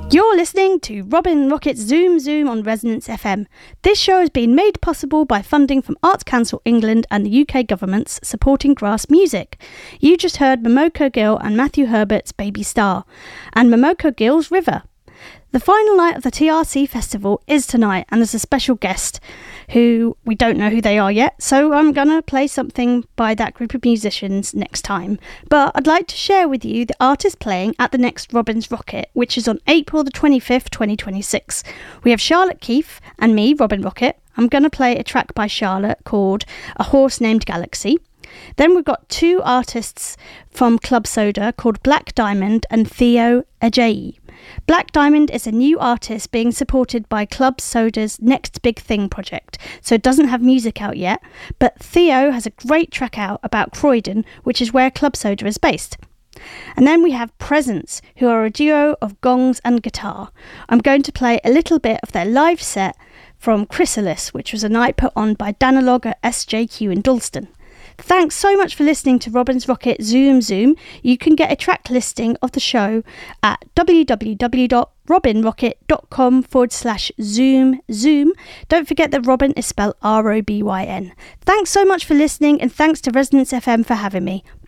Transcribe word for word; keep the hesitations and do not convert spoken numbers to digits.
You're listening to Robin Rocket's Zoom Zoom on Resonance F M. This show has been made possible by funding from Arts Council England and the U K governments supporting grass music. You just heard Momoko Gill and Matthew Herbert's Baby Star, and Momoko Gill's River. The final night of the T R C Festival is tonight, and there's a special guest who we don't know who they are yet, so I'm going to play something by that group of musicians next time. But I'd like to share with you the artist playing at the next Robin's Rocket, which is on April the twenty-fifth, twenty twenty-six. We have Charlotte Keefe and me, Robin Rocket. I'm going to play a track by Charlotte called A Horse Named Galaxy. Then we've got two artists from Club Soda called Black Diamond and Theo Ajayi. Black Diamond is a new artist being supported by Club Soda's Next Big Thing project, so it doesn't have music out yet, but Theo has a great track out about Croydon, which is where Club Soda is based. And then we have Presence, who are a duo of gongs and guitar. I'm going to play a little bit of their live set from Chrysalis, which was a night put on by Danilog at S J Q in Dalston. Thanks so much for listening to Robin's Rocket Zoom Zoom. You can get a track listing of the show at www.robinrocket.com forward slash zoom zoom. Don't forget that Robin is spelled R O B Y N. Thanks so much for listening, and thanks to Resonance F M for having me.